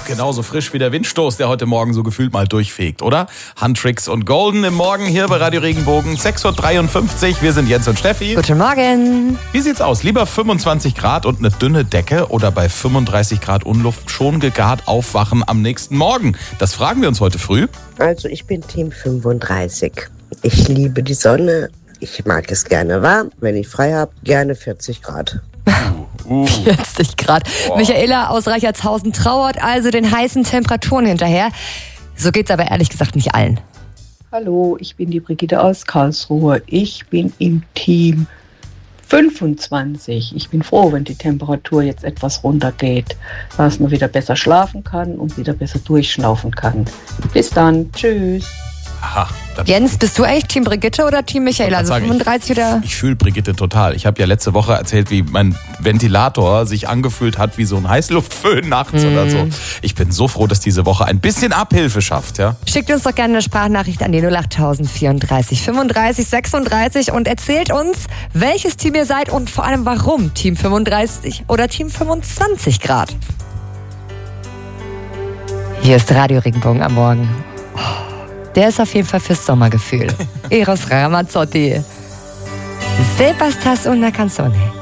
genauso frisch wie der Windstoß, der heute Morgen so gefühlt mal durchfegt, oder? Huntrix und Golden im Morgen hier bei Radio Regenbogen, 6.53 Uhr. Wir sind Jens und Steffi. Guten Morgen. Wie sieht's aus? Lieber 25 Grad und eine dünne Decke oder bei 35 Grad Unluft schon gegart aufwachen am nächsten Morgen? Das fragen wir uns heute früh. Also ich bin Team 35. Ich liebe die Sonne. Ich mag es gerne warm. Wenn ich frei habe, gerne 40 Grad. 40 Grad. Boah. Michaela aus Reichertshausen trauert also den heißen Temperaturen hinterher. So geht's aber ehrlich gesagt nicht allen. Hallo, ich bin die Brigitte aus Karlsruhe. Ich bin im Team 25. Ich bin froh, wenn die Temperatur jetzt etwas runtergeht, dass man wieder besser schlafen kann und wieder besser durchschnaufen kann. Bis dann. Tschüss. Aha, Jens, bist du eigentlich Team Brigitte oder Team Michaela? Also 35 oder? Ich fühle Brigitte total. Ich habe ja letzte Woche erzählt, wie mein Ventilator sich angefühlt hat wie so ein Heißluftföhn nachts oder so. Ich bin so froh, dass diese Woche ein bisschen Abhilfe schafft. Ja? Schickt uns doch gerne eine Sprachnachricht an die 08000 34 35 36 und erzählt uns, welches Team ihr seid und vor allem warum. Team 35 oder Team 25 Grad. Hier ist Radio Regenbogen am Morgen. Der ist auf jeden Fall fürs Sommergefühl. Eros Ramazzotti. Se bastas una canzone.